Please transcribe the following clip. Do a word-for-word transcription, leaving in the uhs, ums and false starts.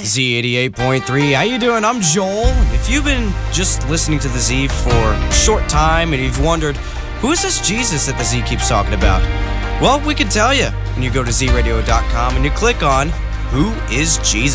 Z eighty-eight point three. How you doing? I'm Joel. If you've been just listening to the Z for a short time and you've wondered, who is this Jesus that the Z keeps talking about? Well, we can tell you. And you go to Z radio dot com and you click on Who is Jesus?